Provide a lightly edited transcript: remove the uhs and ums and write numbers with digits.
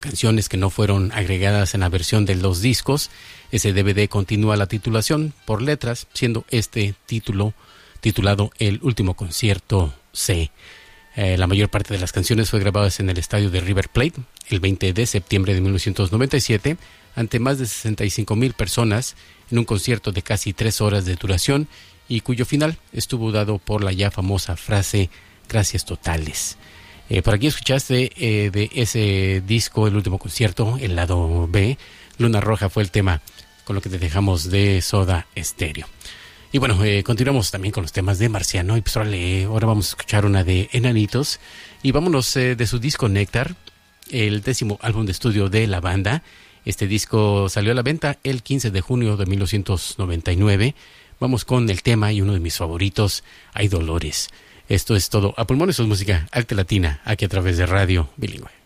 canciones que no fueron agregadas en la versión de los discos. Ese DVD continúa la titulación por letras, siendo este título titulado El Último Concierto C. La mayor parte de las canciones fue grabadas en el estadio de River Plate el 20 de septiembre de 1997 ante más de 65,000 personas en un concierto de casi 3 horas de duración y cuyo final estuvo dado por la ya famosa frase "gracias totales". Por aquí escuchaste de ese disco, El Último Concierto, el lado B. Luna Roja fue el tema con lo que te dejamos de Soda Stereo. Y bueno, continuamos también con los temas de Marciano. Y pues ahora vamos a escuchar una de Enanitos. Y vámonos de su disco Néctar, el 10º álbum de estudio de la banda. Este disco salió a la venta el 15 de junio de 1999. Vamos con el tema y uno de mis favoritos, Hay Dolores. Esto es todo a pulmón, eso es música Arte Latina, aquí a través de Radio Bilingüe.